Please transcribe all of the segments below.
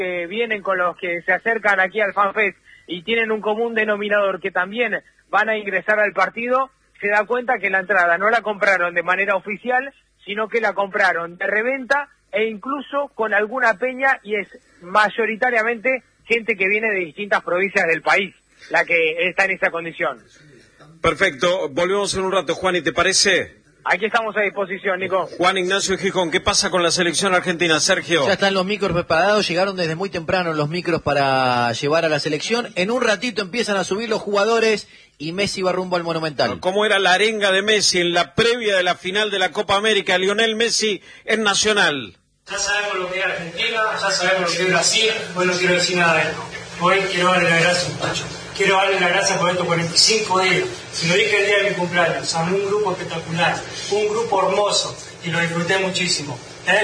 que vienen, con los que se acercan aquí al FanFest y tienen un común denominador que también van a ingresar al partido, se da cuenta que la entrada no la compraron de manera oficial, sino que la compraron de reventa e incluso con alguna peña, y es mayoritariamente gente que viene de distintas provincias del país la que está en esa condición. Perfecto, volvemos en un rato, Juan, ¿y te parece? Aquí estamos a disposición, Nico. Juan Ignacio Gijón, ¿qué pasa con la selección argentina, Sergio? Ya están los micros preparados, llegaron desde muy temprano los micros para llevar a la selección. En un ratito empiezan a subir los jugadores y Messi va rumbo al Monumental. ¿Cómo era la arenga de Messi en la previa de la final de la Copa América? Lionel Messi en Nacional. Ya sabemos lo que es Argentina, ya sabemos lo que es Brasil, hoy no quiero decir nada de esto. Hoy quiero darle las gracias, muchachos. Quiero darle las gracias por estos 45 días. Se lo dije el día de mi cumpleaños. Armé un grupo espectacular, un grupo hermoso y lo disfruté muchísimo.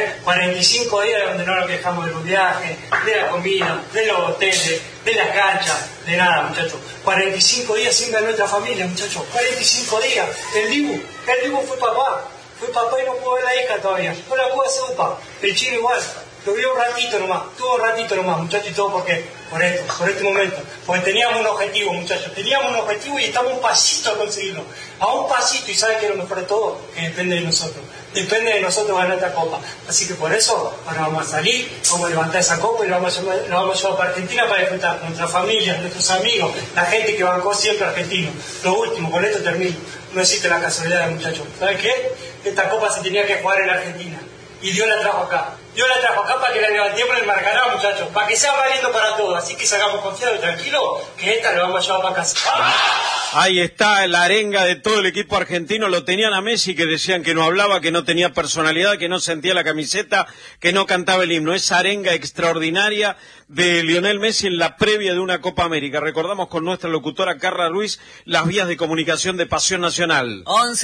45 días donde no nos quejamos de los viajes, de la comida, de los hoteles, de las canchas, de nada, muchachos. 45 días sin ver a nuestra familia, muchachos. 45 días. El Dibu fue papá. Fue papá y no pudo ver a la hija todavía. No la pudo hacer UPA. El chino igual. Lo vio un ratito nomás, muchachos, y todo porque, por este momento, porque teníamos un objetivo, muchachos, y estamos un pasito a conseguirlo, a un pasito, y ¿saben qué es lo mejor de todo? Que depende de nosotros ganar esta copa, así que por eso, ahora vamos a salir, vamos a levantar esa copa y la vamos a llevar para Argentina para disfrutar con nuestra familia, nuestros amigos, la gente que bancó siempre argentino. Lo último, con esto termino, no existe la casualidad, muchachos, ¿saben qué? Esta copa se tenía que jugar en Argentina, y Dios la trajo acá. Para que la levantemos en el Maracaná, muchachos, para que sea valiendo para todos. Así que salgamos confiados y tranquilos, que esta la vamos a llevar para casa. Ahí está la arenga de todo el equipo argentino. Lo tenían a Messi, que decían que no hablaba, que no tenía personalidad, que no sentía la camiseta, que no cantaba el himno. Esa arenga extraordinaria de Lionel Messi en la previa de una Copa América. Recordamos con nuestra locutora Carla Ruiz las vías de comunicación de Pasión Nacional.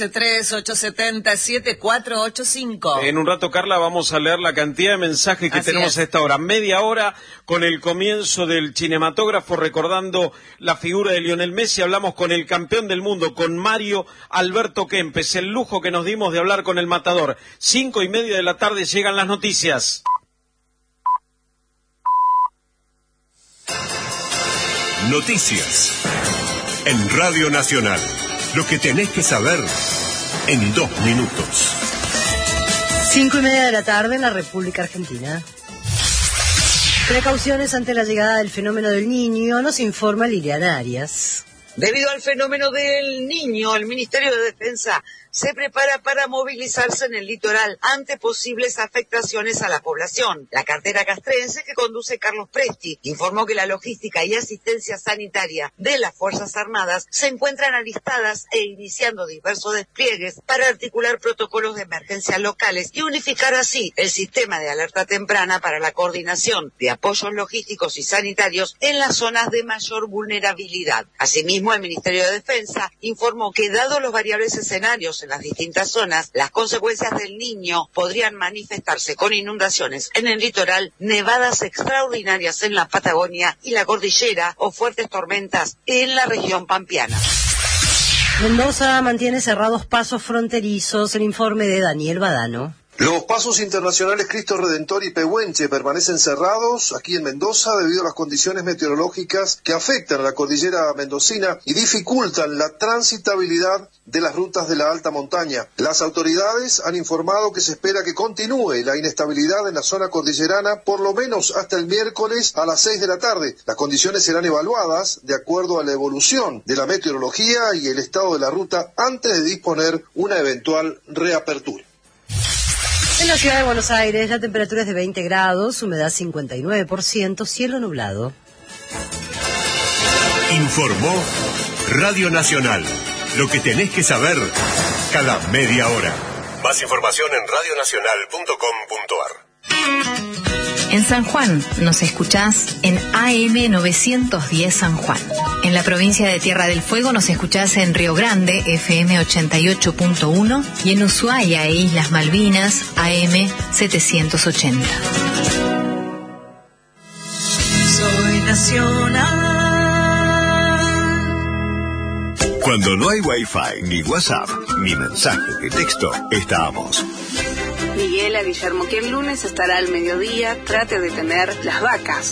11-3-870-7485. En un rato, Carla, vamos a leer la cantidad de mensajes que tenemos a esta hora. Media hora con el comienzo del cinematógrafo recordando la figura de Lionel Messi. Hablamos con el campeón del mundo, con Mario Alberto Kempes. El lujo que nos dimos de hablar con el matador. 5:30 de la tarde llegan las noticias. Noticias en Radio Nacional. Lo que tenés que saber en 2 minutos. 5:30 de la tarde en la República Argentina. Precauciones ante la llegada del fenómeno del Niño, nos informa Liliana Arias. Debido al fenómeno del Niño, el Ministerio de Defensa se prepara para movilizarse en el litoral ante posibles afectaciones a la población. La cartera castrense que conduce Carlos Presti informó que la logística y asistencia sanitaria de las Fuerzas Armadas se encuentran alistadas e iniciando diversos despliegues para articular protocolos de emergencia locales y unificar así el sistema de alerta temprana para la coordinación de apoyos logísticos y sanitarios en las zonas de mayor vulnerabilidad. Asimismo, el Ministerio de Defensa informó que dado los variables escenarios en las distintas zonas, las consecuencias del Niño podrían manifestarse con inundaciones en el litoral, nevadas extraordinarias en la Patagonia y la cordillera o fuertes tormentas en la región pampeana. Mendoza mantiene cerrados pasos fronterizos, el informe de Daniel Badano. Los pasos internacionales Cristo Redentor y Pehuenche permanecen cerrados aquí en Mendoza debido a las condiciones meteorológicas que afectan a la cordillera mendocina y dificultan la transitabilidad de las rutas de la alta montaña. Las autoridades han informado que se espera que continúe la inestabilidad en la zona cordillerana por lo menos hasta el miércoles a las 6 de la tarde. Las condiciones serán evaluadas de acuerdo a la evolución de la meteorología y el estado de la ruta antes de disponer una eventual reapertura. En la ciudad de Buenos Aires la temperatura es de 20 grados, humedad 59%, cielo nublado. Informó Radio Nacional. Lo que tenés que saber cada media hora. Más información en radionacional.com.ar. En San Juan nos escuchás en AM 910 San Juan. En la provincia de Tierra del Fuego nos escuchás en Río Grande, FM 88.1, y en Ushuaia e Islas Malvinas, AM 780. Soy nacional. Cuando no hay Wi-Fi, ni WhatsApp, ni mensaje de texto, estamos. Miguel a Guillermo, que el lunes estará al mediodía, trate de tener las vacas